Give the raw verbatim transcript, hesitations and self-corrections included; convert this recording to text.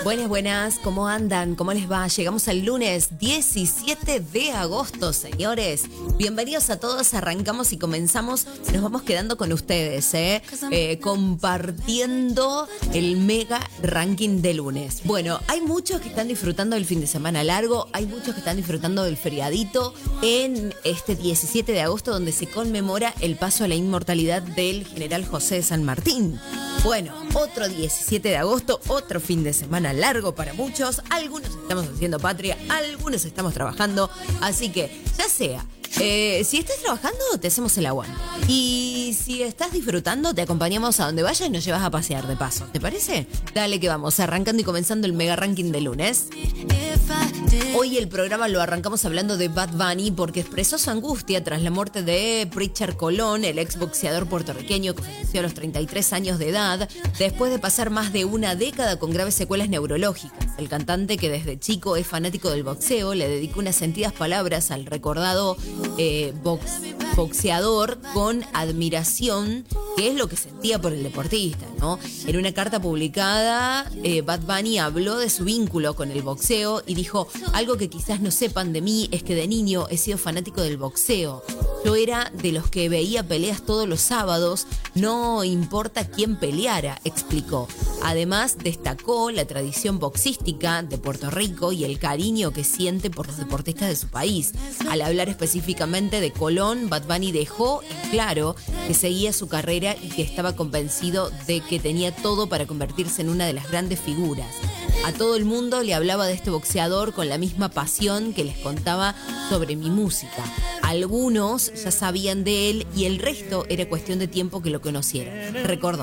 Buenas, buenas, ¿cómo andan? ¿Cómo les va? Llegamos al lunes diecisiete de agosto, señores. Bienvenidos a todos, arrancamos y comenzamos. Nos vamos quedando con ustedes, ¿eh? eh compartiendo el mega ranking de lunes. Bueno, hay muchos que están disfrutando del fin de semana largo, hay muchos que están disfrutando del feriadito en este diecisiete de agosto, donde se conmemora el paso a la inmortalidad del general José de San Martín. Bueno, otro diecisiete de agosto, otro fin de semana largo para muchos. Algunos estamos haciendo patria, algunos estamos trabajando. Así que, ya sea, eh, si estás trabajando, te hacemos el aguante. Y si estás disfrutando, te acompañamos a donde vayas y nos llevas a pasear de paso. ¿Te parece? Dale que vamos, arrancando y comenzando el mega ranking de lunes. Hoy el programa lo arrancamos hablando de Bad Bunny porque expresó su angustia tras la muerte de Pritchard Colón, el exboxeador puertorriqueño que falleció a los treinta y tres años de edad, después de pasar más de una década con graves secuelas neurológicas. El cantante, que desde chico es fanático del boxeo, le dedicó unas sentidas palabras al recordado eh, box, boxeador con admiración, que es lo que sentía por el deportista, ¿no? En una carta publicada, eh, Bad Bunny habló de su vínculo con el boxeo y dijo: algo que quizás no sepan de mí es que de niño he sido fanático del boxeo. Yo era de los que veía peleas todos los sábados, no importa quién peleara, explicó. Además, destacó la tradición boxística de Puerto Rico y el cariño que siente por los deportistas de su país. Al hablar específicamente de Colón, Bad Bunny dejó en claro que seguía su carrera y que estaba convencido de que tenía todo para convertirse en una de las grandes figuras. A todo el mundo le hablaba de este boxeador con la misma pasión que les contaba sobre mi música. Algunos ya sabían de él y el resto era cuestión de tiempo que lo conocieran, recordó.